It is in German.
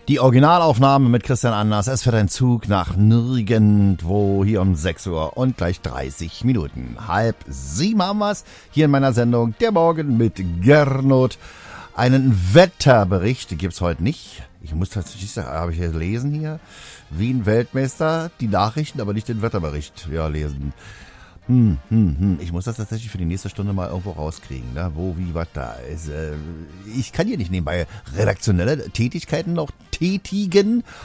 Die Originalaufnahme mit Christian Anders. Es fährt ein Zug nach nirgendwo hier um 6 Uhr und gleich 30 Minuten. 6:30 haben wir's hier in meiner Sendung Der Morgen mit Gernot. Einen Wetterbericht gibt's heute nicht. Ich muss tatsächlich sagen, habe ich gelesen hier. Wien Weltmeister, die Nachrichten, aber nicht den Wetterbericht lesen. Ich muss das tatsächlich für die nächste Stunde mal irgendwo rauskriegen, ne? Wo, wie, was da ist. Ich kann hier nicht nebenbei redaktionelle Tätigkeiten noch tätigen